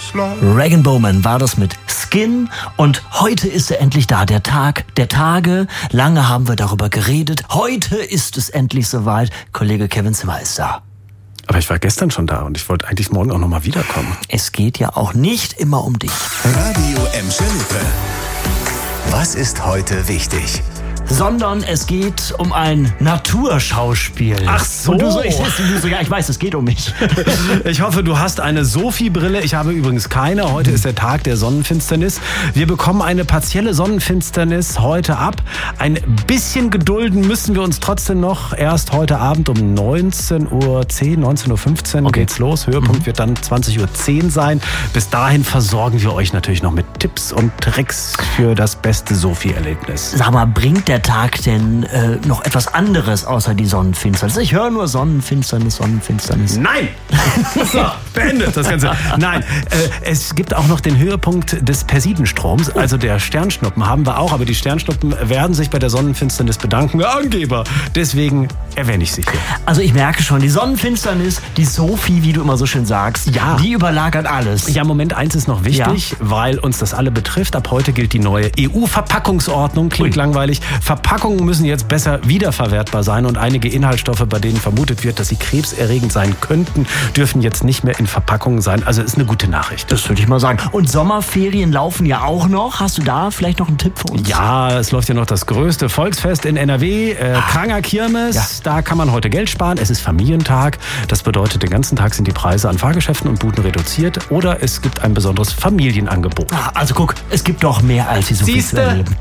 Regan Bowman war das mit Skin und heute ist er endlich da, der Tag der Tage. Lange haben wir darüber geredet. Heute ist es endlich soweit. Kollege Kevin Zimmer ist da. Aber ich war gestern schon da und ich wollte eigentlich morgen auch noch mal wiederkommen. Es geht ja auch nicht immer um dich. Radio Emscher-Lippe. Was ist heute wichtig? Sondern es geht um ein Naturschauspiel. Ach so. Und du so, ja, ich weiß, es geht um mich. Ich hoffe, du hast eine Sophie-Brille. Ich habe übrigens keine. Heute ist der Tag der Sonnenfinsternis. Wir bekommen eine partielle Sonnenfinsternis heute ab. Ein bisschen gedulden müssen wir uns trotzdem noch. Erst heute Abend um 19:10 Uhr, 19:15 Uhr geht's los. Höhepunkt wird dann 20:10 Uhr sein. Bis dahin versorgen wir euch natürlich noch mit Tipps und Tricks für das beste Sophie-Erlebnis. Sag mal, bringt der Tag denn noch etwas anderes außer die Sonnenfinsternis? Ich höre nur Sonnenfinsternis. Nein! So, beendet das Ganze. Nein, es gibt auch noch den Höhepunkt des Persidenstroms, also der Sternschnuppen haben wir auch, aber die Sternschnuppen werden sich bei der Sonnenfinsternis bedanken. Angeber! Deswegen erwähne ich sie hier. Also ich merke schon, die Sonnenfinsternis, die Sophie, wie du immer so schön sagst, ja, die überlagert alles. Ja, Moment, eins ist noch wichtig, weil uns das alle betrifft. Ab heute gilt die neue EU-Verpackungsordnung. Klingt langweilig. Verpackungen müssen jetzt besser wiederverwertbar sein und einige Inhaltsstoffe, bei denen vermutet wird, dass sie krebserregend sein könnten, dürfen jetzt nicht mehr in Verpackungen sein. Also ist eine gute Nachricht. Das würde ich mal sagen. Und Sommerferien laufen ja auch noch. Hast du da vielleicht noch einen Tipp für uns? Ja, es läuft ja noch das größte Volksfest in NRW, Kranger Kirmes. Ja. Da kann man heute Geld sparen. Es ist Familientag. Das bedeutet, den ganzen Tag sind die Preise an Fahrgeschäften und Buden reduziert. Oder es gibt ein besonderes Familienangebot. Also guck, es gibt doch mehr als die Sophie zu erleben.